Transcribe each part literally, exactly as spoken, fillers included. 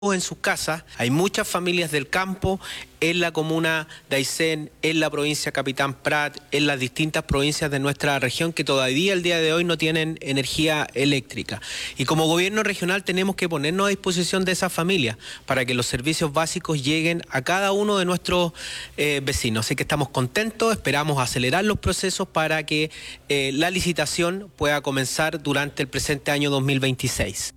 en sus casas. Hay muchas familias del campo en la comuna de Aysén, en la provincia Capitán Prat, en las distintas provincias de nuestra región que todavía el día de hoy no tienen energía eléctrica. Y como gobierno regional tenemos que ponernos a disposición de esas familias para que los servicios básicos lleguen a cada uno de nuestros eh, vecinos. Así que estamos contentos, esperamos acelerar los procesos para que eh, la licitación pueda comenzar durante el presente año dos mil veintiséis.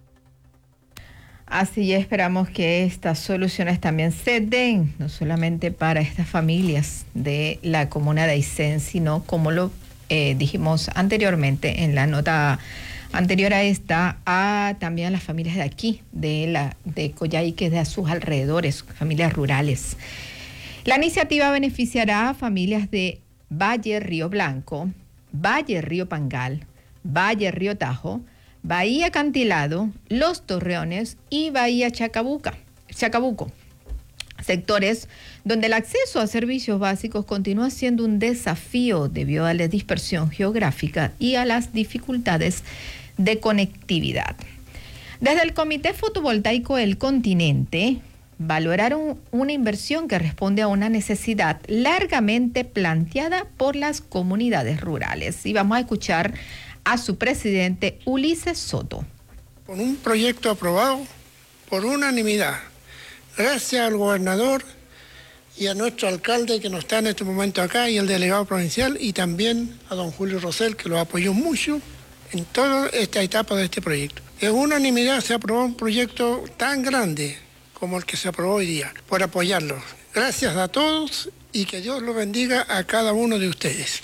Así esperamos que estas soluciones también se den, no solamente para estas familias de la comuna de Aysén, sino como lo eh, dijimos anteriormente en la nota anterior a esta, a también a las familias de aquí, de, la, de Coyhaique, de a sus alrededores, familias rurales. La iniciativa beneficiará a familias de Valle Río Blanco, Valle Río Pangal, Valle Río Tajo, Bahía Acantilado, Los Torreones y Bahía Chacabuca, Chacabuco, sectores donde el acceso a servicios básicos continúa siendo un desafío debido a la dispersión geográfica y a las dificultades de conectividad. Desde el Comité Fotovoltaico del Continente valoraron una inversión que responde a una necesidad largamente planteada por las comunidades rurales. Y vamos a escuchar a su presidente Ulises Soto. Con un proyecto aprobado por unanimidad, gracias al gobernador y a nuestro alcalde que no está en este momento acá y el delegado provincial y también a don Julio Rosell que lo apoyó mucho en toda esta etapa de este proyecto. En unanimidad se aprobó un proyecto tan grande como el que se aprobó hoy día, por apoyarlo. Gracias a todos y que Dios lo bendiga a cada uno de ustedes.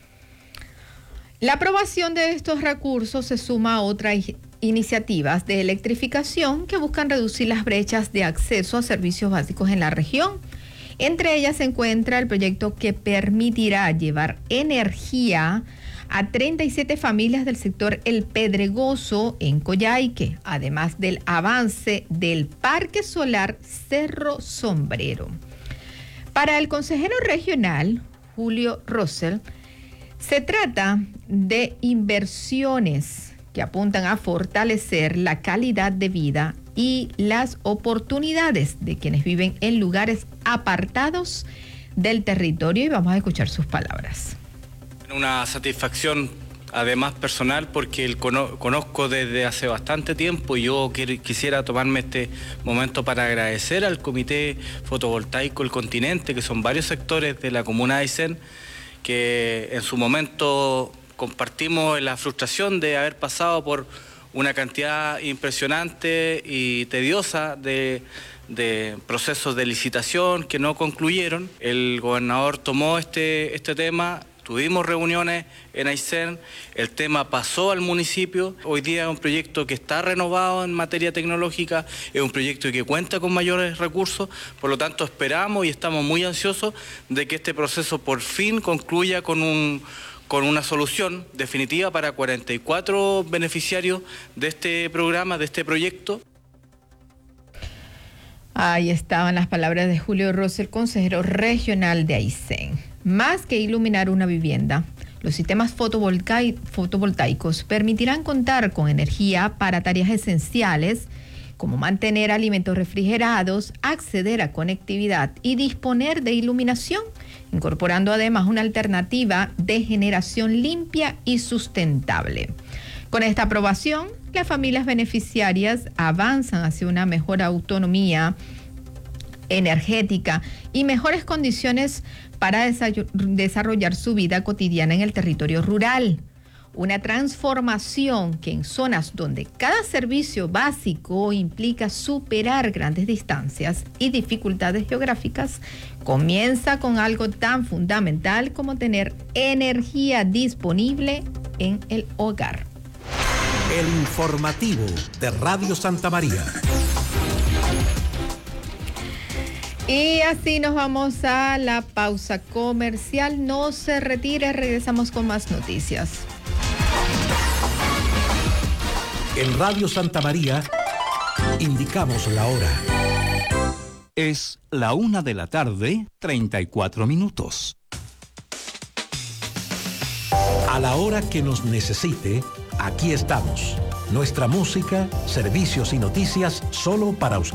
La aprobación de estos recursos se suma a otras iniciativas de electrificación que buscan reducir las brechas de acceso a servicios básicos en la región. Entre ellas se encuentra el proyecto que permitirá llevar energía a treinta y siete familias del sector El Pedregoso en Coyhaique, además del avance del Parque Solar Cerro Sombrero. Para el consejero regional, Julio Rosell, se trata de inversiones que apuntan a fortalecer la calidad de vida y las oportunidades de quienes viven en lugares apartados del territorio, y vamos a escuchar sus palabras. Una satisfacción además personal porque el cono- conozco desde hace bastante tiempo y yo quiero, quisiera tomarme este momento para agradecer al Comité Fotovoltaico del Continente, que son varios sectores de la comuna de Aysén, que en su momento compartimos la frustración de haber pasado por una cantidad impresionante y tediosa de, de procesos de licitación que no concluyeron. El gobernador tomó este, este tema, tuvimos reuniones en Aysén, el tema pasó al municipio. Hoy día es un proyecto que está renovado en materia tecnológica, es un proyecto que cuenta con mayores recursos, por lo tanto esperamos y estamos muy ansiosos de que este proceso por fin concluya con un con una solución definitiva para cuarenta y cuatro beneficiarios de este programa, de este proyecto. Ahí estaban las palabras de Julio Rosell, consejero regional de Aysén. Más que iluminar una vivienda, los sistemas fotovoltaicos permitirán contar con energía para tareas esenciales como mantener alimentos refrigerados, acceder a conectividad y disponer de iluminación, incorporando además una alternativa de generación limpia y sustentable. Con esta aprobación, las familias beneficiarias avanzan hacia una mejor autonomía energética y mejores condiciones para desarrollar su vida cotidiana en el territorio rural. Una transformación que en zonas donde cada servicio básico implica superar grandes distancias y dificultades geográficas, comienza con algo tan fundamental como tener energía disponible en el hogar. El informativo de Radio Santa María. Y así nos vamos a la pausa comercial. No se retire, regresamos con más noticias. En Radio Santa María indicamos la hora. Es la una de la tarde, treinta y cuatro minutos. A la hora que nos necesite, aquí estamos. Nuestra música, servicios y noticias solo para usted.